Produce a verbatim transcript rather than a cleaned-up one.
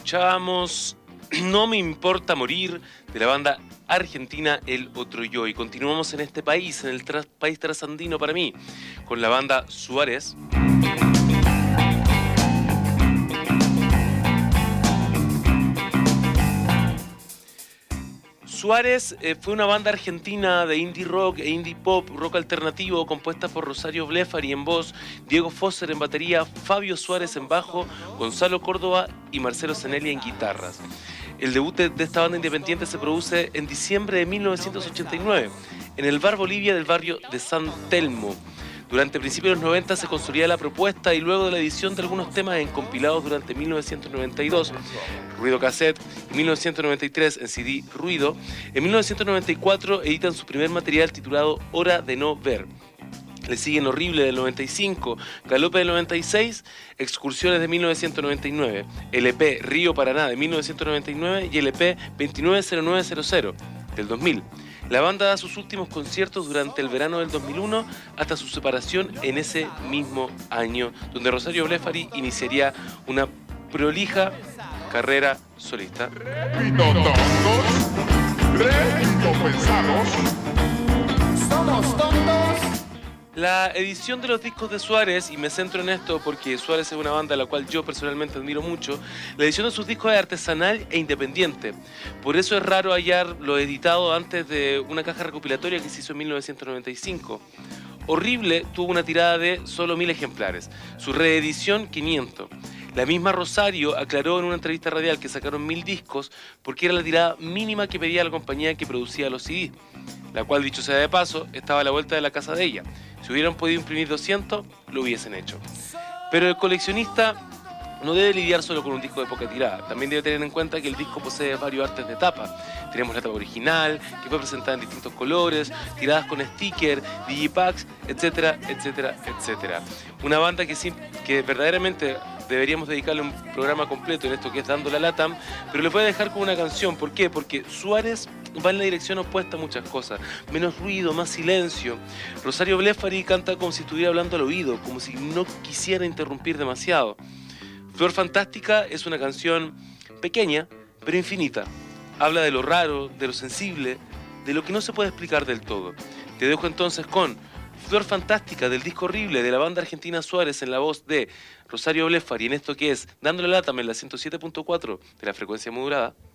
Escuchábamos No me importa morir de la banda argentina El Otro Yo. Y continuamos en este país, en el tras país trasandino para mí, con la banda Suárez. Suárez eh, fue una banda argentina de indie rock e indie pop, rock alternativo, compuesta por Rosario Blefari en voz, Diego Fosser en batería, Fabio Suárez en bajo, Gonzalo Córdoba y Marcelo Zenelli en guitarras. El debut de esta banda independiente se produce en diciembre de mil novecientos ochenta y nueve, en el Bar Bolivia del barrio de San Telmo. Durante principios de los noventa se consolida la propuesta y luego de la edición de algunos temas en compilados durante mil novecientos noventa y dos, Ruido Cassette, y mil novecientos noventa y tres en C D Ruido, en mil novecientos noventa y cuatro editan su primer material titulado Hora de no ver. Le siguen Horrible del noventa y cinco, Galope del noventa y seis, Excursiones de mil novecientos noventa y nueve, L P Río Paraná de mil novecientos noventa y nueve y L P veintinueve cero nueve cero cero del dos mil. La banda da sus últimos conciertos durante el verano del dos mil uno hasta su separación en ese mismo año, donde Rosario Blefari iniciaría una prolija carrera solista. Repito, tontos, repito, pensados, somos tontos. La edición de los discos de Suárez, y me centro en esto porque Suárez es una banda a la cual yo personalmente admiro mucho, la edición de sus discos es artesanal e independiente. Por eso es raro hallar lo editado antes de una caja recopilatoria que se hizo en mil novecientos noventa y cinco. Horrible tuvo una tirada de solo mil ejemplares, su reedición quinientos. La misma Rosario aclaró en una entrevista radial que sacaron mil discos porque era la tirada mínima que pedía la compañía que producía los C D, la cual, dicho sea de paso, estaba a la vuelta de la casa de ella. Si hubieran podido imprimir doscientos, lo hubiesen hecho. Pero el coleccionista no debe lidiar solo con un disco de poca tirada. También debe tener en cuenta que el disco posee varios artes de tapa. Tenemos la tapa original, que fue presentada en distintos colores, tiradas con sticker, digipacks, etcétera, etcétera, etcétera. Una banda que, sí, que verdaderamente deberíamos dedicarle un programa completo en esto que es Dando la Lata, pero le voy a dejar con una canción. ¿Por qué? Porque Suárez va en la dirección opuesta a muchas cosas. Menos ruido, más silencio. Rosario Blefari canta como si estuviera hablando al oído, como si no quisiera interrumpir demasiado. Flor Fantástica es una canción pequeña, pero infinita. Habla de lo raro, de lo sensible, de lo que no se puede explicar del todo. Te dejo entonces con Flor Fantástica del disco Horrible de la banda argentina Suárez en la voz de Rosario Blefari en esto que es Dándole Lata en la ciento siete punto cuatro de la frecuencia modulada.